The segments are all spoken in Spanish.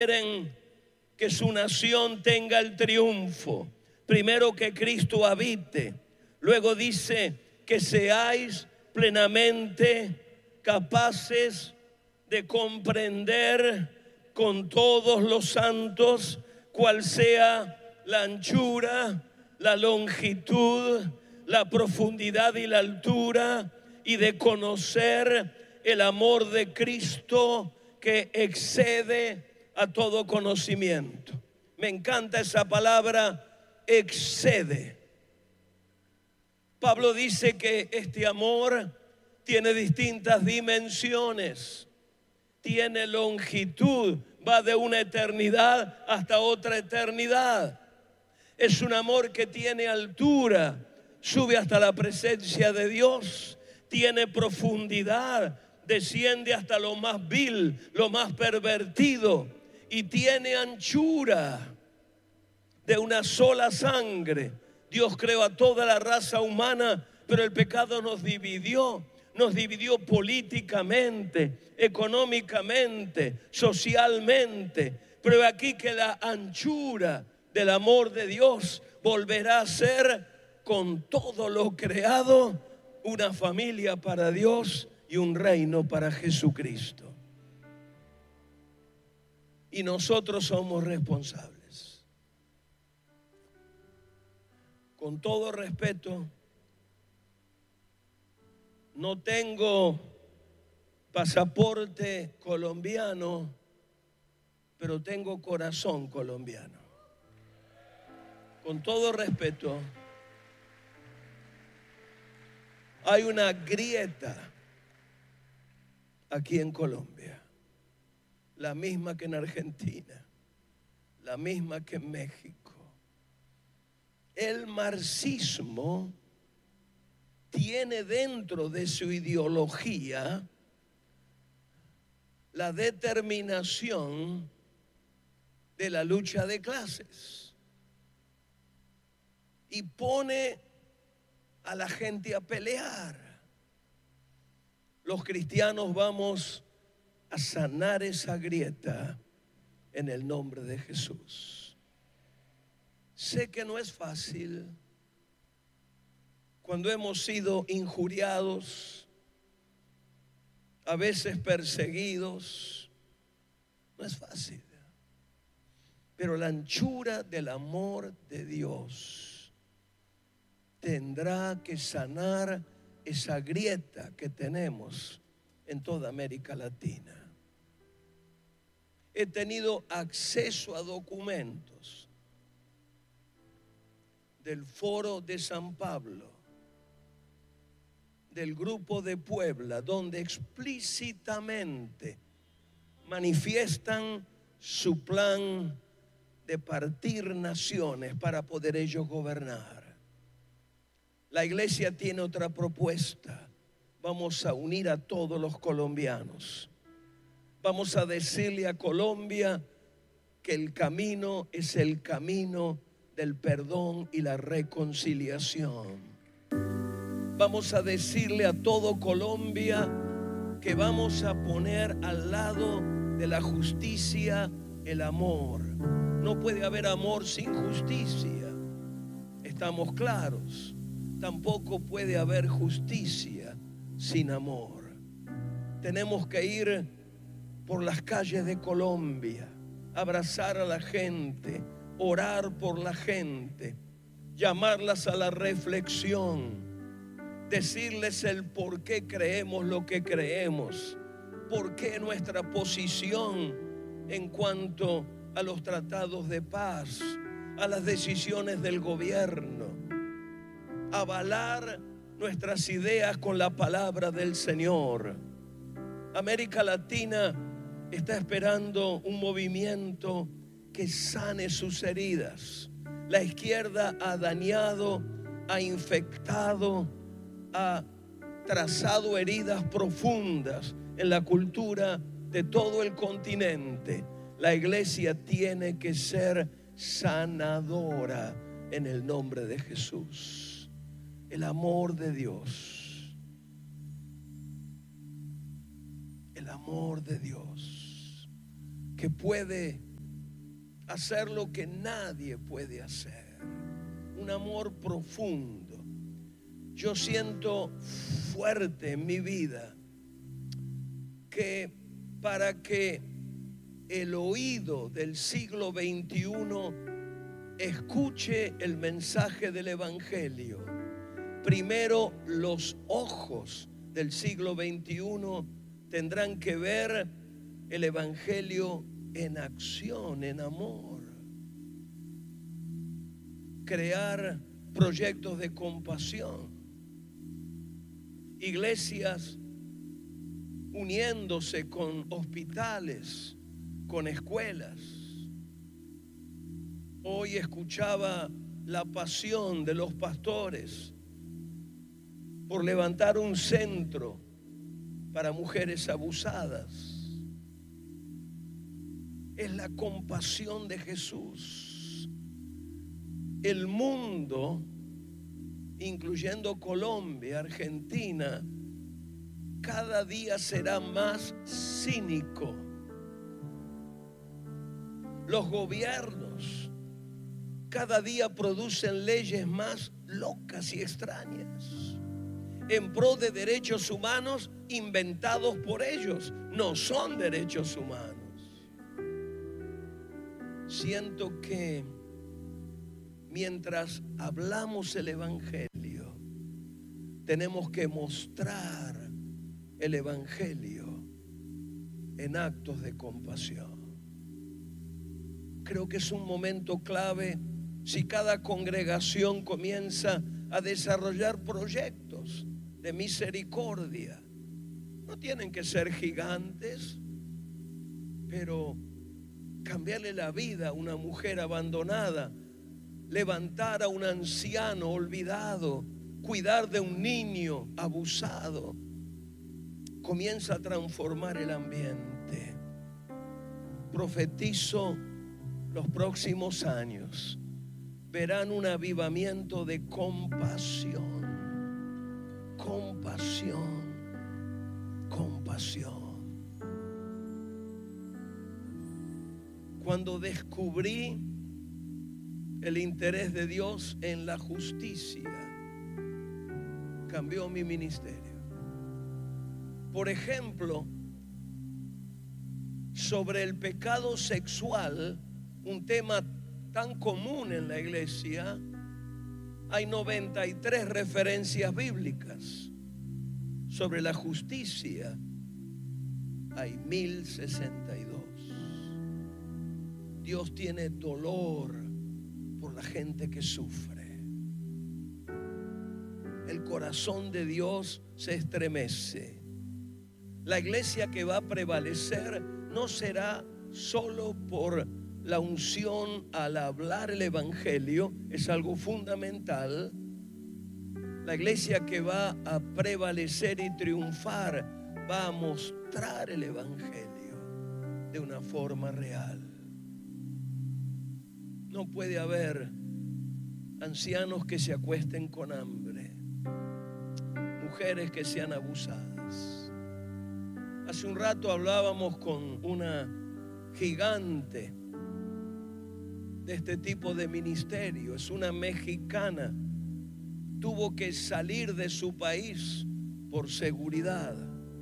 quieren que su nación tenga el triunfo. Primero que Cristo habite, luego dice que seáis plenamente capaces de comprender con todos los santos cuál sea la anchura, la longitud, la profundidad y la altura, y de conocer el amor de Cristo que excede a todo conocimiento. Me encanta esa palabra, excede. Pablo dice que este amor tiene distintas dimensiones, tiene longitud, va de una eternidad hasta otra eternidad. Es un amor que tiene altura, sube hasta la presencia de Dios, tiene profundidad, desciende hasta lo más vil, lo más pervertido, y tiene anchura. De una sola sangre Dios creó a toda la raza humana, pero el pecado nos dividió políticamente, económicamente, socialmente. Pero aquí que la anchura del amor de Dios volverá a ser, con todo lo creado, una familia para Dios y un reino para Jesucristo. Y nosotros somos responsables. Con todo respeto, no tengo pasaporte colombiano, pero tengo corazón colombiano. Con todo respeto, hay una grieta aquí en Colombia, la misma que en Argentina, la misma que en México. El marxismo tiene dentro de su ideología la determinación de la lucha de clases y pone a la gente a pelear. Los cristianos vamos a sanar esa grieta en el nombre de Jesús. Sé que no es fácil cuando hemos sido injuriados, a veces perseguidos. No es fácil, pero la anchura del amor de Dios tendrá que sanar esa grieta que tenemos en toda América Latina. He tenido acceso a documentos del Foro de San Pablo, del Grupo de Puebla, donde explícitamente manifiestan su plan de partir naciones para poder ellos gobernar. La iglesia tiene otra propuesta. Vamos a unir a todos los colombianos. Vamos a decirle a Colombia que el camino es el camino del perdón y la reconciliación. Vamos a decirle a todo Colombia que vamos a poner al lado de la justicia el amor. No puede haber amor sin justicia. Estamos claros. Tampoco puede haber justicia sin amor. Tenemos que ir por las calles de Colombia, abrazar a la gente, orar por la gente, llamarlas a la reflexión, decirles el por qué creemos lo que creemos, por qué nuestra posición en cuanto a los tratados de paz, a las decisiones del gobierno, avalar nuestras ideas con la palabra del Señor. América Latina está esperando un movimiento que sane sus heridas. La izquierda ha dañado, ha infectado, ha trazado heridas profundas en la cultura de todo el continente. La iglesia tiene que ser sanadora en el nombre de Jesús. El amor de Dios, el amor de Dios que puede hacer lo que nadie puede hacer. Un amor profundo. Yo siento fuerte en mi vida que para que el oído del siglo XXI escuche el mensaje del Evangelio, primero los ojos del siglo XXI tendrán que ver el Evangelio en acción, en amor. Crear proyectos de compasión, iglesias uniéndose con hospitales, con escuelas. Hoy escuchaba la pasión de los pastores por levantar un centro para mujeres abusadas. Es la compasión de Jesús. El mundo, incluyendo Colombia, Argentina, cada día será más cínico. Los gobiernos cada día producen leyes más locas y extrañas en pro de derechos humanos inventados por ellos. No son derechos humanos. Siento que mientras hablamos el Evangelio, tenemos que mostrar el Evangelio en actos de compasión. Creo que es un momento clave si cada congregación comienza a desarrollar proyectos de misericordia. No tienen que ser gigantes, pero cambiarle la vida a una mujer abandonada, levantar a un anciano olvidado, cuidar de un niño abusado, comienza a transformar el ambiente. Profetizo, los próximos años verán un avivamiento de compasión, compasión, compasión. Cuando descubrí el interés de Dios en la justicia, cambió mi ministerio. Por ejemplo, sobre el pecado sexual, un tema tan común en la iglesia, hay 93 referencias bíblicas. Sobre la justicia hay 1062. Dios tiene dolor por la gente que sufre. El corazón de Dios se estremece. La iglesia que va a prevalecer no será solo por la unción al hablar el Evangelio, es algo fundamental. La iglesia que va a prevalecer y triunfar va a mostrar el Evangelio de una forma real. No puede haber ancianos que se acuesten con hambre, mujeres que sean abusadas. Hace un rato hablábamos con una gigante de este tipo de ministerio, es una mexicana, tuvo que salir de su país por seguridad.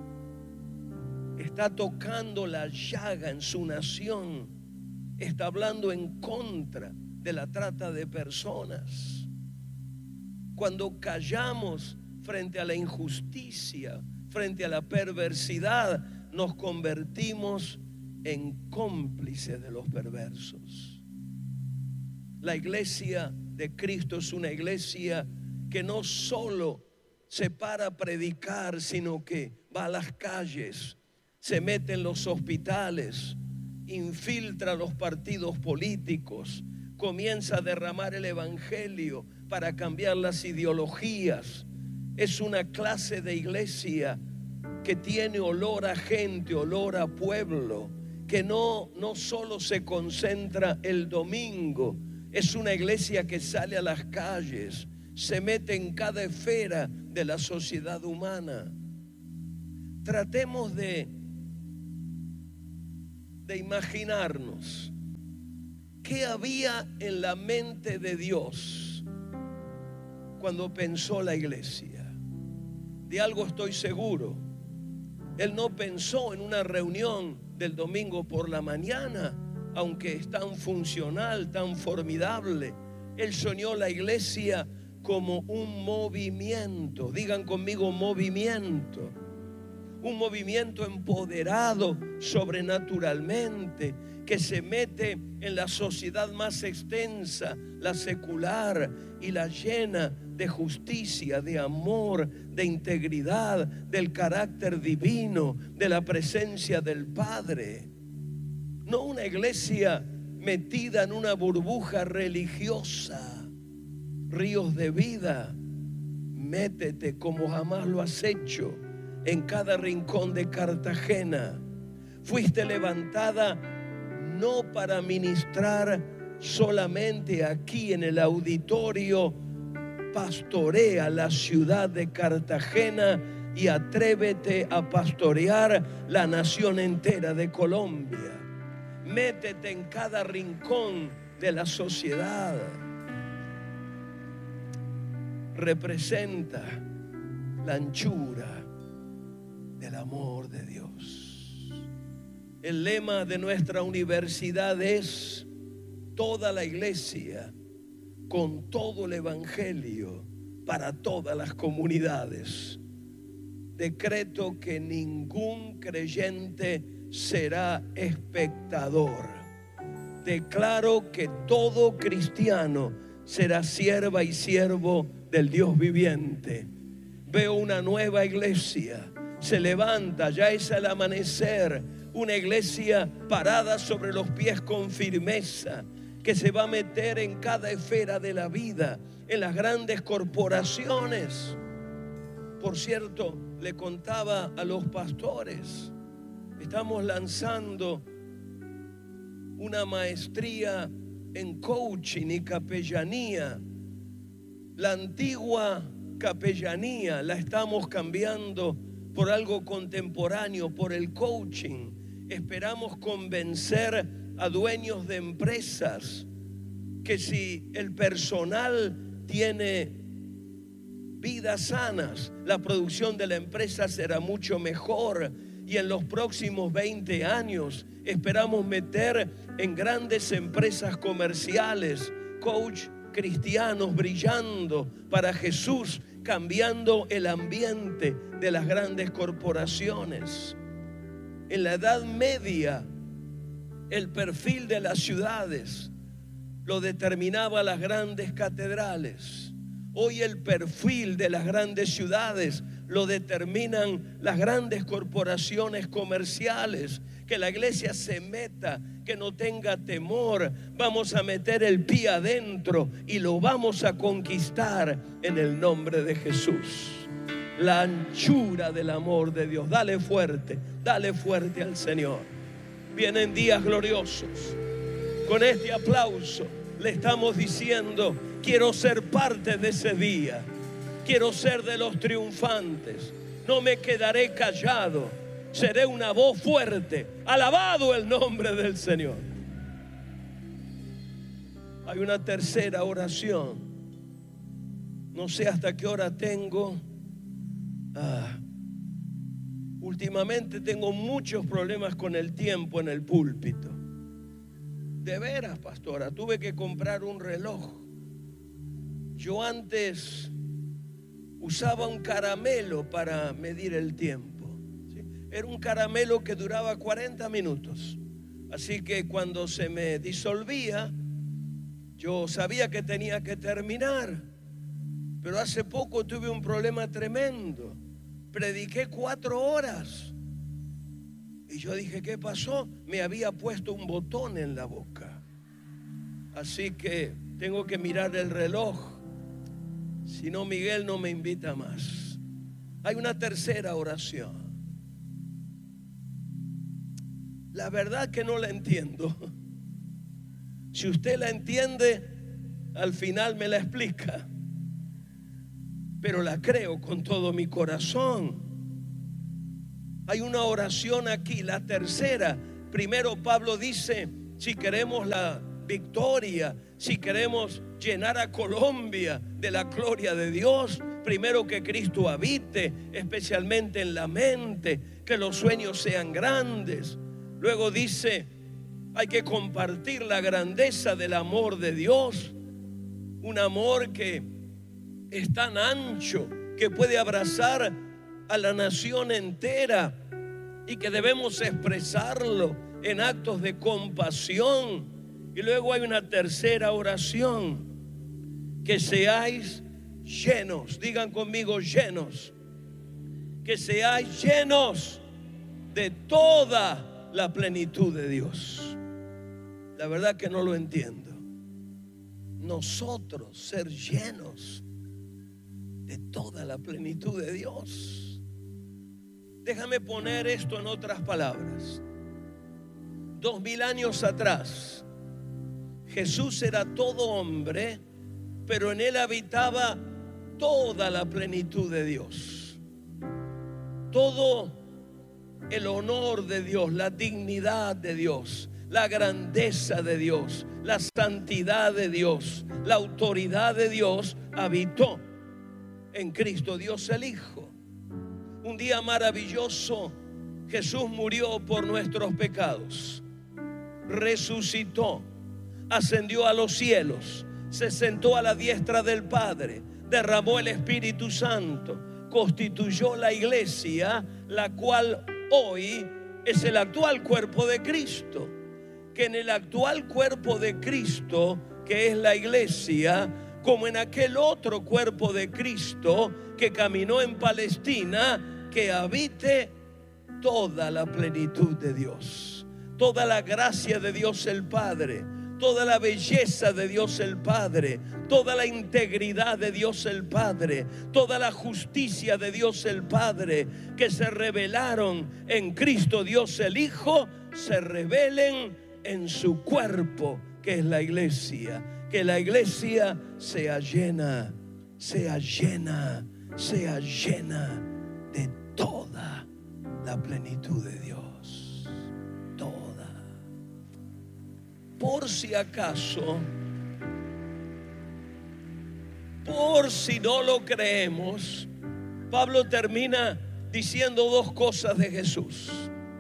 Está tocando la llaga en su nación, está hablando en contra de la trata de personas. Cuando callamos frente a la injusticia, frente a la perversidad, nos convertimos en cómplices de los perversos. La iglesia de Cristo es una iglesia que no solo se para a predicar, sino que va a las calles, se mete en los hospitales, infiltra los partidos políticos, comienza a derramar el Evangelio para cambiar las ideologías. Es una clase de iglesia que tiene olor a gente, olor a pueblo, que no solo se concentra el domingo. Es una iglesia que sale a las calles, se mete en cada esfera de la sociedad humana. Tratemos de imaginarnos ¿Qué había en la mente de Dios cuando pensó la iglesia? De algo estoy seguro. Él no pensó en una reunión del domingo por la mañana, aunque es tan funcional, tan formidable. Él soñó la iglesia como un movimiento. Digan conmigo, movimiento. Un movimiento empoderado sobrenaturalmente, que se mete en la sociedad más extensa, la secular, y la llena de justicia, de amor, de integridad, del carácter divino, de la presencia del Padre. No una iglesia metida en una burbuja religiosa. Ríos de vida, métete como jamás lo has hecho en cada rincón de Cartagena. Fuiste levantada no para ministrar solamente aquí en el auditorio. Pastorea la ciudad de Cartagena y atrévete a pastorear la nación entera de Colombia. Métete en cada rincón de la sociedad. Representa la anchura del amor de Dios. El lema de nuestra universidad es: toda la iglesia con todo el evangelio para todas las comunidades. Decreto que ningún creyente será espectador. Declaro que todo cristiano será sierva y siervo del Dios viviente. Veo una nueva iglesia. Se levanta, ya es el amanecer. Una iglesia parada sobre los pies con firmeza, que se va a meter en cada esfera de la vida, en las grandes corporaciones. Por cierto, le contaba a los pastores, estamos lanzando una maestría en coaching y capellanía. La antigua capellanía la estamos cambiando por algo contemporáneo, por el coaching. Esperamos convencer a dueños de empresas que si el personal tiene vidas sanas, la producción de la empresa será mucho mejor. Y en los próximos 20 años esperamos meter en grandes empresas comerciales coach cristianos brillando para Jesús, cambiando el ambiente de las grandes corporaciones. En la Edad Media, el perfil de las ciudades lo determinaba las grandes catedrales. Hoy el perfil de las grandes ciudades lo determinan las grandes corporaciones comerciales. Que la iglesia se meta, que no tenga temor. Vamos a meter el pie adentro y lo vamos a conquistar en el nombre de Jesús. La anchura del amor de Dios. Dale fuerte al Señor. Vienen días gloriosos. Con este aplauso le estamos diciendo: quiero ser parte de ese día. Quiero ser de los triunfantes. No me quedaré callado. Seré una voz fuerte. Alabado el nombre del Señor. Hay una tercera oración. No sé hasta qué hora tengo. Últimamente tengo muchos problemas con el tiempo en el púlpito. De veras, pastora, tuve que comprar un reloj. Yo antes usaba un caramelo para medir el tiempo, ¿sí? Era un caramelo que duraba 40 minutos. Así que cuando se me disolvía, yo sabía que tenía que terminar. Pero hace poco tuve un problema tremendo. Prediqué 4 horas. Y yo dije, ¿qué pasó? Me había puesto un botón en la boca. Así que tengo que mirar el reloj. Si no, Miguel no me invita más. Hay una tercera oración. La verdad que no la entiendo. Si usted la entiende, al final me la explica. Pero la creo con todo mi corazón. Hay una oración aquí, la tercera. Primero Pablo dice, si queremos la victoria, si queremos llenar a Colombia de la gloria de Dios, primero que Cristo habite, especialmente en la mente, que los sueños sean grandes. Luego dice, hay que compartir la grandeza del amor de Dios, un amor que es tan ancho que puede abrazar a la nación entera y que debemos expresarlo en actos de compasión. Y luego hay una tercera oración: que seáis llenos, digan conmigo, llenos, que seáis llenos de toda la plenitud de Dios. La verdad que no lo entiendo. Nosotros ser llenos de toda la plenitud de Dios. Déjame poner esto en otras palabras. 2000 años atrás, Jesús era todo hombre, pero en él habitaba toda la plenitud de Dios. Todo el honor de Dios, la dignidad de Dios, la grandeza de Dios, la santidad de Dios, la autoridad de Dios habitó en Cristo Dios el Hijo. Un día maravilloso, Jesús murió por nuestros pecados, resucitó, ascendió a los cielos, se sentó a la diestra del Padre, derramó el Espíritu Santo, constituyó la iglesia, la cual hoy es el actual cuerpo de Cristo. Que en el actual cuerpo de Cristo, que es la iglesia, como en aquel otro cuerpo de Cristo que caminó en Palestina, que habite toda la plenitud de Dios, toda la gracia de Dios el Padre, toda la belleza de Dios el Padre, toda la integridad de Dios el Padre, toda la justicia de Dios el Padre, que se revelaron en Cristo Dios el Hijo, se revelen en su cuerpo, que es la iglesia. Que la iglesia sea llena, sea llena, sea llena de toda la plenitud de Dios. Toda. Por si acaso, por si no lo creemos, Pablo termina diciendo dos cosas de Jesús.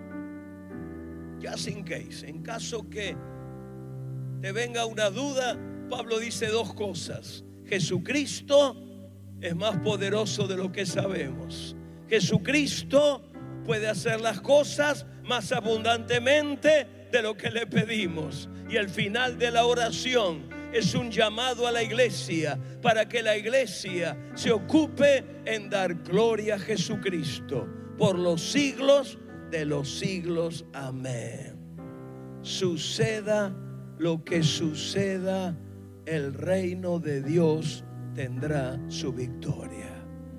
Just in case, en caso que te venga una duda, Pablo dice dos cosas. Jesucristo es más poderoso de lo que sabemos. Jesucristo puede hacer las cosas más abundantemente de lo que le pedimos. Y el final de la oración es un llamado a la iglesia para que la iglesia se ocupe en dar gloria a Jesucristo por los siglos de los siglos. Amén. Suceda lo que suceda, el reino de Dios tendrá su victoria.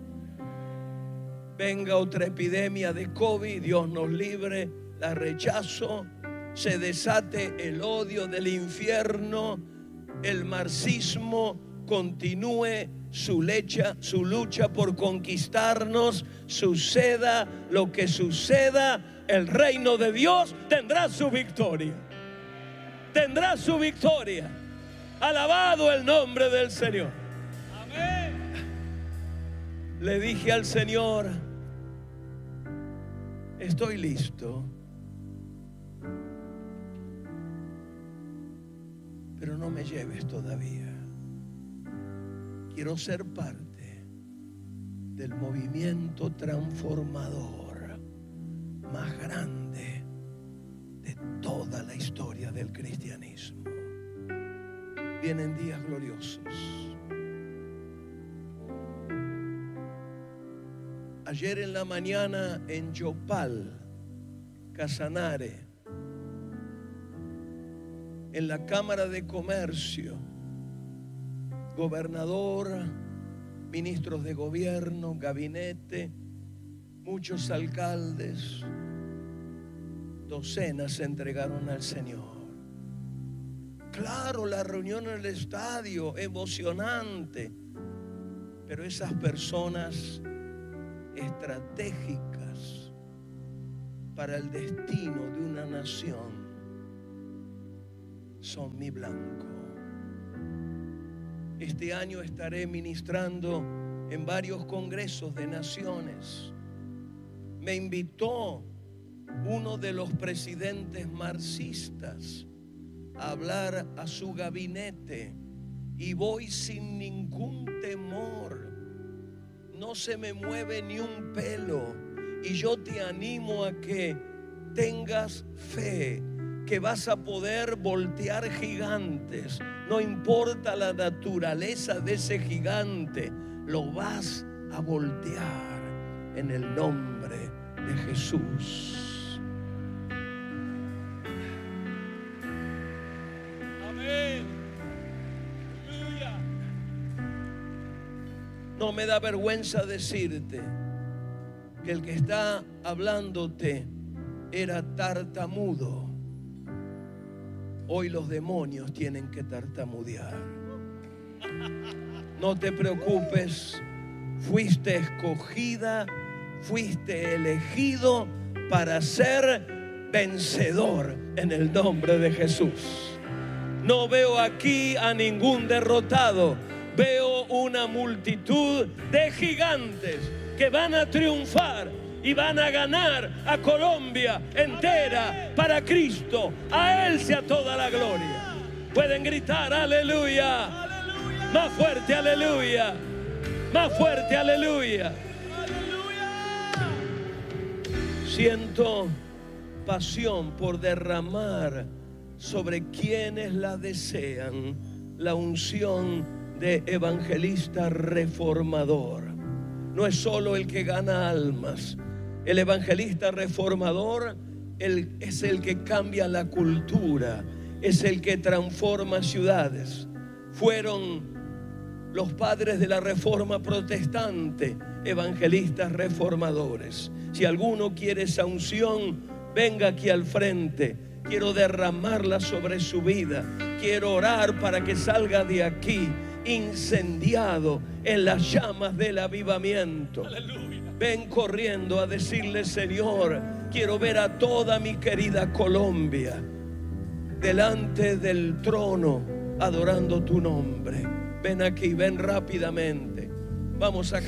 Venga otra epidemia de COVID, Dios nos libre, la rechazo. Se desate el odio del infierno, el marxismo continúe su lucha por conquistarnos. Suceda lo que suceda, el reino de Dios tendrá su victoria. Tendrá su victoria. Alabado el nombre del Señor. Amén. Le dije al Señor, estoy listo, pero no me lleves todavía. Quiero ser parte del movimiento transformador más grande de toda la historia del cristianismo. Vienen días gloriosos. Ayer en la mañana en Yopal, Casanare, en la Cámara de Comercio, gobernador, ministros de gobierno, gabinete, muchos alcaldes, docenas se entregaron al Señor. Claro, la reunión en el estadio, emocionante, pero esas personas estratégicas para el destino de una nación son mi blanco. Este año estaré ministrando en varios congresos de naciones. Me invitó uno de los presidentes marxistas a hablar a su gabinete y voy sin ningún temor. No se me mueve ni un pelo y yo te animo a que tengas fe, que vas a poder voltear gigantes. No importa la naturaleza de ese gigante, lo vas a voltear en el nombre de Jesús. Amén. Aleluya. No me da vergüenza decirte que el que está hablándote era tartamudo. Hoy los demonios tienen que tartamudear. No te preocupes, fuiste escogida, fuiste elegido para ser vencedor en el nombre de Jesús. No veo aquí a ningún derrotado, veo una multitud de gigantes que van a triunfar y van a ganar a Colombia entera para Cristo. A Él sea toda la gloria. Pueden gritar aleluya, aleluya. Más fuerte aleluya, más fuerte aleluya. Siento pasión por derramar sobre quienes la desean la unción de evangelista reformador. No es solo el que gana almas. El evangelista reformador es el que cambia la cultura, es el que transforma ciudades. Fueron los padres de la reforma protestante, evangelistas reformadores. Si alguno quiere esa unción, venga aquí al frente. Quiero derramarla sobre su vida. Quiero orar para que salga de aquí incendiado en las llamas del avivamiento. Aleluya. Ven corriendo a decirle: Señor, quiero ver a toda mi querida Colombia delante del trono adorando tu nombre. Ven aquí, ven rápidamente. Vamos a